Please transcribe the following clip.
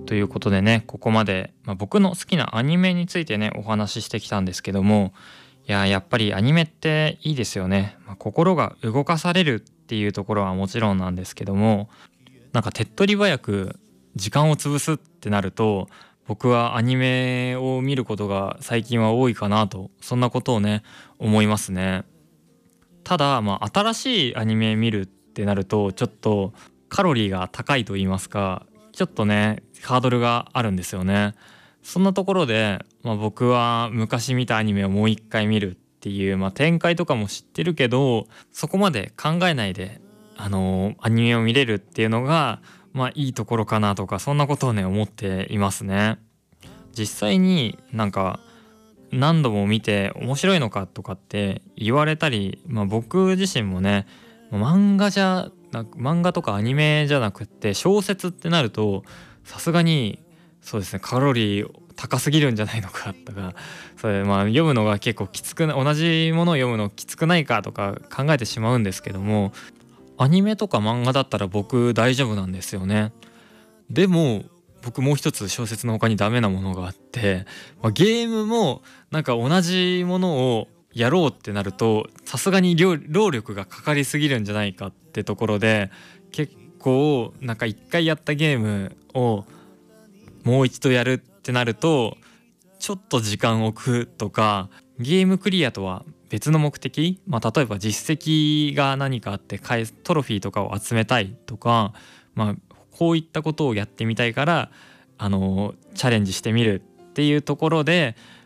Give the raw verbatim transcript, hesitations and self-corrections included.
ということでね、ここまで、まあ、僕の好きなアニメについてねお話ししてきたんですけども、いややっぱりアニメっていいですよね。まあ、心が動かされるっていうところはもちろんなんですけども、なんか手っ取り早く時間を潰すってなると、僕はアニメを見ることが最近は多いかなと、そんなことをね思いますね。ただまあ新しいアニメ見るってなるとちょっとカロリーが高いと言いますか、ちょっとねハードルがあるんですよね。そんなところで、まあ、僕は昔見たアニメをもう一回見るっていう、まあ、展開とかも知ってるけどそこまで考えないで、あのーアニメを見れるっていうのが、まあ、いいところかなとか、そんなことをね思っていますね。実際になんか何度も見て面白いのかとかって言われたり、まあ、僕自身もね、漫画じゃなく漫画とかアニメじゃなくって小説ってなると、さすがにそうですね、カロリー高すぎるんじゃないのかとか、それまあ読むのが結構きつくな、同じものを読むのきつくないかとか考えてしまうんですけども、アニメとか漫画だったら僕大丈夫なんですよね。でも僕もう一つ小説の他にダメなものがあって、まあ、ゲームもなんか同じものをやろうってなるとさすがに労労力がかかりすぎるんじゃないかってところで、結構なんか一回やったゲームをもう一度やるってなるとちょっと時間を置くとか、ゲームクリアとは別の目的、まあ、例えば実績が何かあって返すトロフィーとかを集めたいとか、まあ、こういったことをやってみたいからあのチャレンジしてみるっていうところで、